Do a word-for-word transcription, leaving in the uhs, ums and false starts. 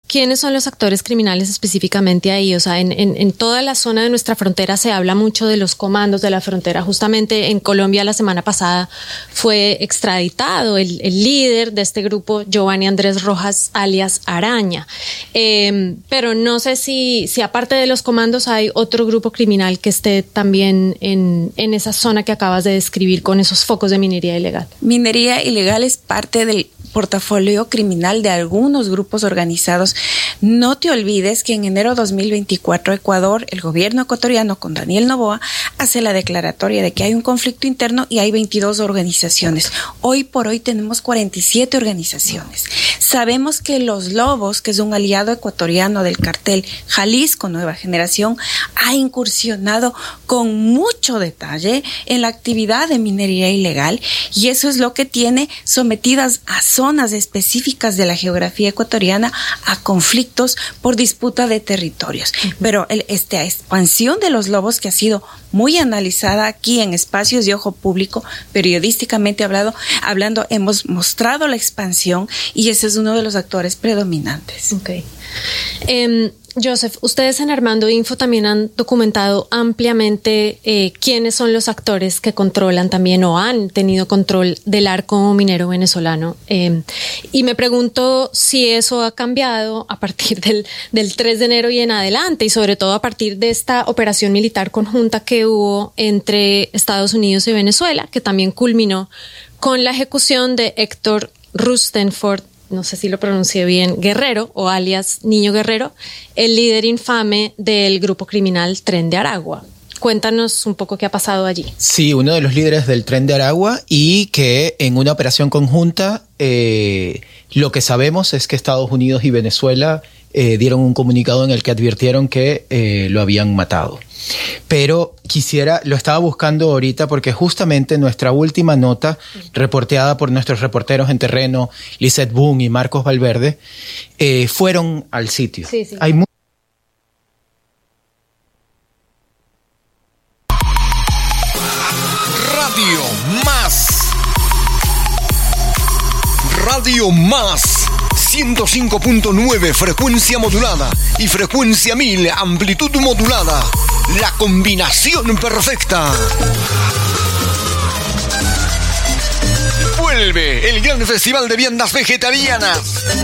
¿quiénes son los actores criminales específicamente ahí? O sea, en, en, en toda la zona de nuestra frontera se habla mucho de los comandos de la frontera. Justamente en Colombia la semana pasada fue extraditado el, el líder de este grupo, Giovanni Andrés Rojas, alias Araña. Eh, pero no sé si, si aparte de los comandos hay otro grupo criminal que esté también en, en esa zona que acabas de describir con esos focos de minería ilegal. Minería ilegal es parte del portafolio criminal de algunos grupos organizados. No te olvides que en enero de dos mil veinticuatro Ecuador, el gobierno ecuatoriano con Daniel Noboa hace la declaratoria de que hay un conflicto interno y hay veintidós organizaciones. Hoy por hoy tenemos cuarenta y siete organizaciones. Sabemos que Los Lobos, que es un aliado ecuatoriano del cartel Jalisco Nueva Generación, ha incursionado con mucho detalle en la actividad de minería ilegal, y eso es lo que tiene sometidas a zonas específicas de la geografía ecuatoriana a conflictos por disputa de territorios. Pero el, esta expansión de Los Lobos, que ha sido muy analizada aquí en espacios de ojo público, periodísticamente hablado, hablando, hemos mostrado la expansión y ese es uno de los actores predominantes. Okay. Um, Joseph, ustedes en Armando Info también han documentado ampliamente eh, quiénes son los actores que controlan también o han tenido control del arco minero venezolano. Eh, y me pregunto si eso ha cambiado a partir del, del tres de enero y en adelante, y sobre todo a partir de esta operación militar conjunta que hubo entre Estados Unidos y Venezuela, que también culminó con la ejecución de Héctor Rustenford, no sé si lo pronuncié bien, Guerrero, o alias Niño Guerrero, el líder infame del grupo criminal Tren de Aragua. Cuéntanos un poco qué ha pasado allí. Sí, uno de los líderes del Tren de Aragua, y que en una operación conjunta eh, lo que sabemos es que Estados Unidos y Venezuela eh, dieron un comunicado en el que advirtieron que eh, lo habían matado. Pero quisiera, lo estaba buscando ahorita porque justamente nuestra última nota, reporteada por nuestros reporteros en terreno, Lizeth Boone y Marcos Valverde, eh, fueron al sitio. Sí, sí. Hay mu- Radio Más. Radio Más. ciento cinco punto nueve frecuencia modulada y frecuencia mil amplitud modulada. La combinación perfecta. Vuelve el gran festival de viandas vegetarianas.